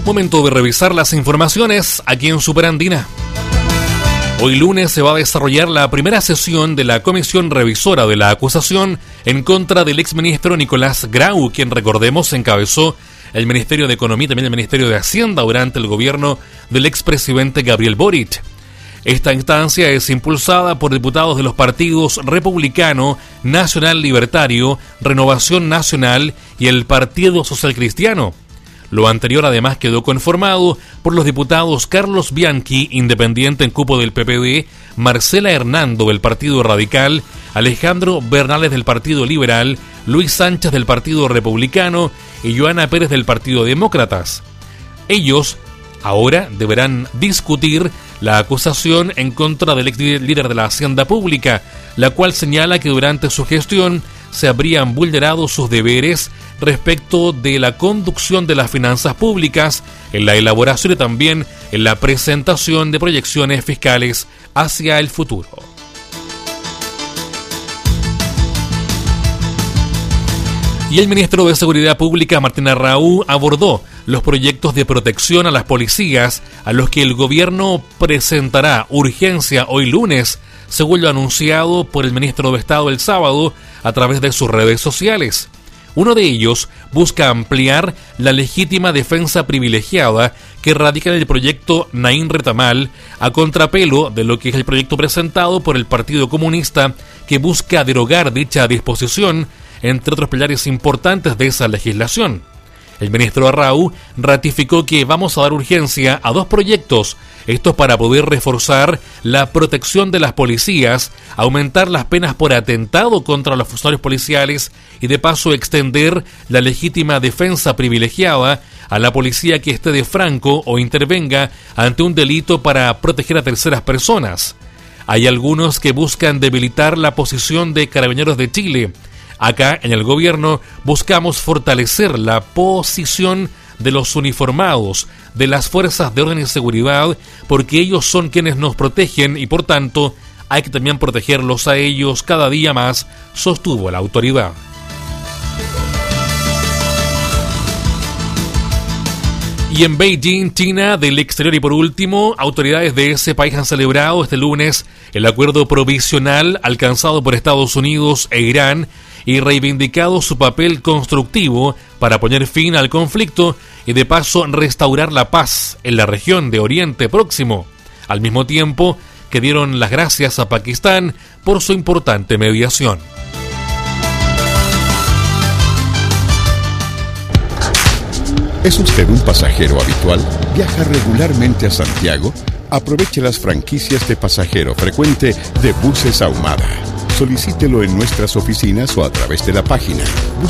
Momento de revisar las informaciones aquí en Superandina. Hoy lunes se va a desarrollar la primera sesión de la comisión revisora de la acusación en contra del exministro Nicolás Grau, quien, recordemos, encabezó el Ministerio de Economía y también el Ministerio de Hacienda durante el gobierno del expresidente Gabriel Boric. Esta instancia es impulsada por diputados de los partidos Republicano, Nacional Libertario, Renovación Nacional y el Partido Social Cristiano. Lo anterior además quedó conformado por los diputados Carlos Bianchi, independiente en cupo del PPD, Marcela Hernando del Partido Radical, Alejandro Bernales del Partido Liberal, Luis Sánchez del Partido Republicano y Joana Pérez del Partido Demócratas. Ellos ahora deberán discutir la acusación en contra del ex líder de la Hacienda Pública, la cual señala que durante su gestión se habrían vulnerado sus deberes respecto de la conducción de las finanzas públicas, en la elaboración y también en la presentación de proyecciones fiscales hacia el futuro. Y el ministro de Seguridad Pública, Martín Arraú, abordó los proyectos de protección a las policías a los que el gobierno presentará urgencia hoy lunes, según lo anunciado por el ministro de Estado el sábado a través de sus redes sociales. Uno de ellos busca ampliar la legítima defensa privilegiada que radica en el proyecto Naín Retamal, a contrapelo de lo que es el proyecto presentado por el Partido Comunista, que busca derogar dicha disposición, entre otros pilares importantes de esa legislación. El ministro Arraú ratificó que vamos a dar urgencia a dos proyectos, estos para poder reforzar la protección de las policías, aumentar las penas por atentado contra los funcionarios policiales y de paso extender la legítima defensa privilegiada a la policía que esté de franco o intervenga ante un delito para proteger a terceras personas. Hay algunos que buscan debilitar la posición de Carabineros de Chile. Acá, en el gobierno, buscamos fortalecer la posición de los uniformados, de las fuerzas de orden y seguridad, porque ellos son quienes nos protegen y, por tanto, hay que también protegerlos a ellos cada día más, sostuvo la autoridad. Y en Beijing, China, del exterior, y por último, autoridades de ese país han celebrado este lunes el acuerdo provisional alcanzado por Estados Unidos e Irán y reivindicado su papel constructivo para poner fin al conflicto y de paso restaurar la paz en la región de Oriente Próximo, al mismo tiempo que dieron las gracias a Pakistán por su importante mediación. ¿Es usted un pasajero habitual? ¿Viaja regularmente a Santiago? Aproveche las franquicias de pasajero frecuente de Buses Ahumada. Solicítelo en nuestras oficinas o a través de la página